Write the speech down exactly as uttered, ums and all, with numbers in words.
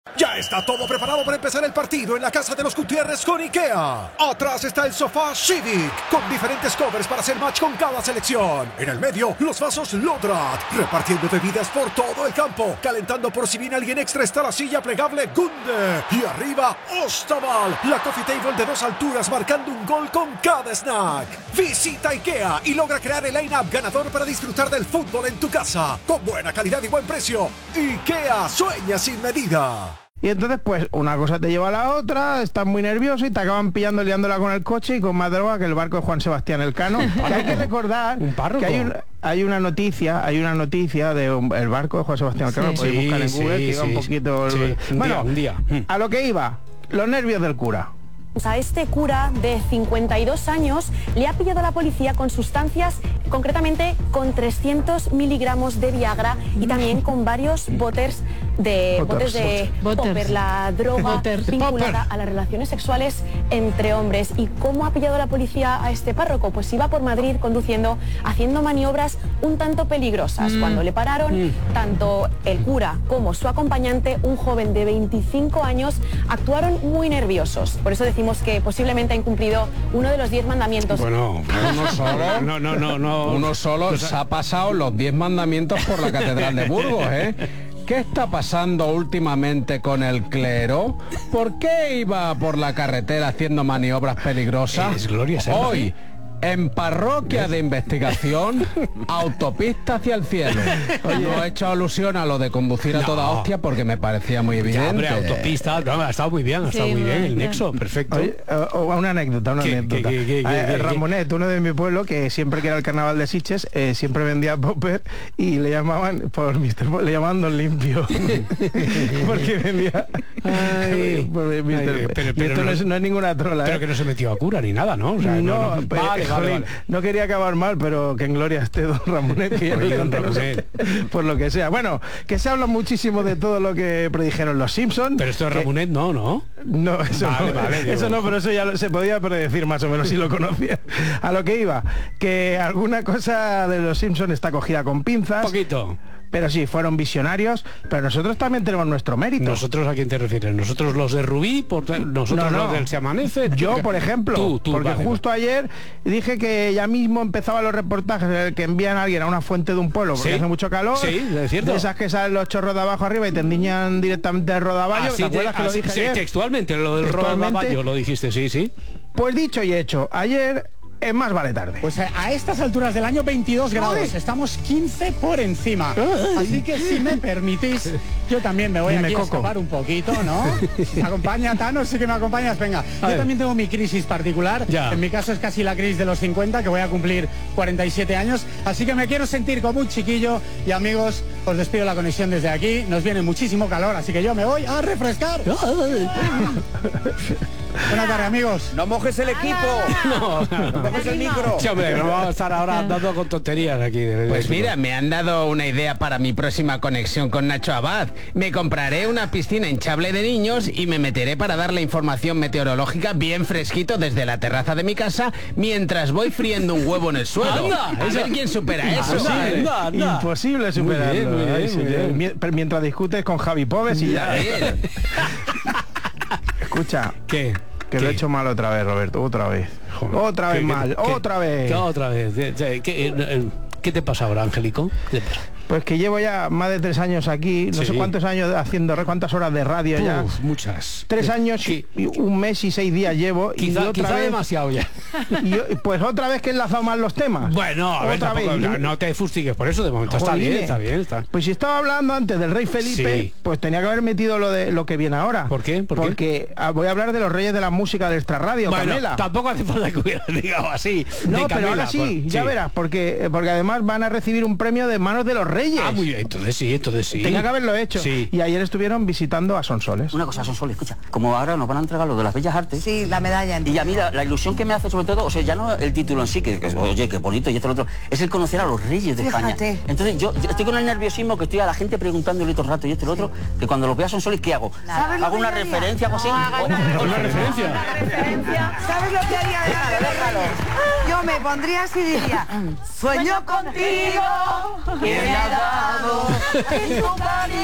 Ya está todo preparado para empezar el partido en la casa de los Gutiérrez con IKEA. Atrás está el sofá Civic, con diferentes covers para hacer match con cada selección. En el medio, los vasos Lodrat, repartiendo bebidas por todo el campo. Calentando por si viene alguien extra está la silla plegable Gunde. Y arriba, Ostaval, la coffee table de dos alturas marcando un gol con cada snack. Visita IKEA y logra crear el line-up ganador para disfrutar del fútbol en tu casa. Con buena calidad y buen precio. IKEA sueña sin medida. Y entonces, pues, una cosa te lleva a la otra, estás muy nervioso y te acaban pillando liándola con el coche y con más droga que el barco de Juan Sebastián Elcano. Que hay que recordar que hay, un, hay una noticia, hay una noticia de un, el barco de Juan Sebastián Elcano, sí, podéis buscar en Google, sí, que iba sí, un poquito... Sí, el... un bueno, día, un día. A lo que iba, los nervios del cura. A este cura de cincuenta y dos años le ha pillado la policía con sustancias, concretamente con trescientos miligramos de Viagra y también con varios botters de botes de popper, la droga Botters. vinculada a las relaciones sexuales entre hombres. ¿Y cómo ha pillado la policía a este párroco? Pues iba por Madrid conduciendo, haciendo maniobras un tanto peligrosas. Mm. Cuando le pararon, mm. tanto el cura como su acompañante, un joven de veinticinco años, actuaron muy nerviosos. Por eso decimos que posiblemente ha incumplido uno de los diez mandamientos. Bueno, uno solo, no, no, no, no, uno solo se ha pasado los diez mandamientos por la Catedral de Burgos, ¿eh? ¿Qué está pasando últimamente con el clero? ¿Por qué iba por la carretera haciendo maniobras peligrosas? Es Gloria Serra. Hoy, en parroquia de investigación, autopista hacia el cielo. Oye, no he hecho alusión a lo de conducir a no. toda hostia porque me parecía muy evidente. Ya, hombre, autopista, no, ha estado muy bien, ha estado sí, muy bien, el nexo, perfecto. Oye, o una anécdota, una ¿Qué, anécdota. ¿Qué, qué, qué, eh, qué, Ramonet, uno de mi pueblo, que siempre que era el carnaval de Sitges, eh, siempre vendía popper y le llamaban, por mister le llamaban Don Limpio. Porque vendía... Ay, por mister Ay, pero, pero, y esto no, no, es, no es ninguna trola. Pero ¿eh? que no se metió a cura ni nada, ¿no? O sea, no, no, no. Pues, vale, vale, vale. No quería acabar mal, pero que en gloria esté don Ramonet, que Oye, don Ramonet. Por lo que sea. Bueno, que se habla muchísimo de todo lo que predijeron los Simpsons. Pero esto es que... Ramonet, no, ¿no? No, eso vale, no, vale, eso no, pero eso ya se podía predecir más o menos si lo conocía. A lo que iba, que alguna cosa de los Simpsons está cogida con pinzas. Poquito. Pero sí, fueron visionarios, pero nosotros también tenemos nuestro mérito. ¿Nosotros a quién te refieres? ¿Nosotros los de Rubí? Por, ¿Nosotros no, no. los del Se Amanece? Yo, por ejemplo, tú, tú, porque vale, justo vale. ayer dije que ya mismo empezaban los reportajes que envían a alguien a una fuente de un pueblo porque ¿Sí? hace mucho calor. Sí, es cierto. De esas que salen los chorros de abajo arriba y te endiñan directamente el rodaballo. Así ¿Te acuerdas te, que lo así, dije sí, ayer? Textualmente, lo del rodaballo lo dijiste, sí, sí. Pues dicho y hecho, ayer... Es más vale tarde. Pues a, a estas alturas del año veintidós grados, ¡Ay! Estamos quince por encima. ¡Ay! Así que si me permitís, yo también me voy Dime, aquí a escapar un poquito, ¿no? ¿Me acompaña Thanos? Sí que me acompañas, venga. A yo ver. también tengo mi crisis particular. Ya. En mi caso es casi la crisis de los cincuenta, que voy a cumplir cuarenta y siete años. Así que me quiero sentir como un chiquillo. Y amigos, os despido la conexión desde aquí. Nos viene muchísimo calor, así que yo me voy a refrescar. Buenas tardes, amigos. No mojes el equipo. No, no mojes el micro. Sí, hombre, no vamos a estar ahora andando con tonterías aquí. De, de pues mira, me han dado una idea para mi próxima conexión con Nacho Abad. Me compraré una piscina hinchable de niños y me meteré para dar la información meteorológica bien fresquito desde la terraza de mi casa mientras voy friendo un huevo en el suelo. Anda, a ver quién supera eso. Anda, ¿eh? anda, anda. Imposible superarlo. Muy bien, muy bien, muy bien. Muy bien. Mientras discutes con Javi Pobes y ya. Escucha. ¿Qué? Que ¿Qué? Lo he hecho mal otra vez, Roberto, otra vez. Joder. Otra vez ¿Qué, mal, qué, otra vez. ¿Qué, otra vez? ¿Qué, qué, ¿Qué te pasa ahora, Angélico? ¿Qué te pasa? Pues que llevo ya más de tres años aquí, no sí. sé cuántos años haciendo, cuántas horas de radio Uf, ya. Muchas. Tres años, y un mes y seis días llevo. Quizá, y otra quizá vez, demasiado ya. Y, pues otra vez que he enlazado mal los temas. Bueno, a ver, otra tampoco, vez. No, no te fustigues, por eso de momento Joder, está bien, está bien. Está. Pues si estaba hablando antes del rey Felipe, sí. pues tenía que haber metido lo de lo que viene ahora. ¿Por qué? ¿Por Porque qué? voy a hablar de los reyes de la música del extrarradio, bueno, Camela. Tampoco hace falta que hubiera digamos así. No, de pero ahora sí, por, ya sí. verás, porque, porque además van a recibir un premio de manos de los reyes. Ah, muy bien, entonces sí, entonces sí. Tenía que haberlo hecho. Sí. Y ayer estuvieron visitando a Sonsoles. Una cosa, Sonsoles, escucha, como ahora nos van a entregar lo de las Bellas Artes. Sí, la medalla. Y ya mira, la ilusión que me hace sobre todo, o sea, ya no el título en sí, que, que oye, qué bonito y esto y lo otro, es el conocer a los reyes de Fíjate. España. Entonces yo, yo estoy con el nerviosismo que estoy a la gente preguntándole todo el rato y esto y lo otro, que cuando lo vea Sonsoles, ¿qué hago? ¿Hago una referencia o algo así? No, una, una referencia. Una referencia. ¿Sabes lo que haría? Déjalo, déjalo. Yo me pondría así y diría, sueño contigo, que me ha dado en tu cariño.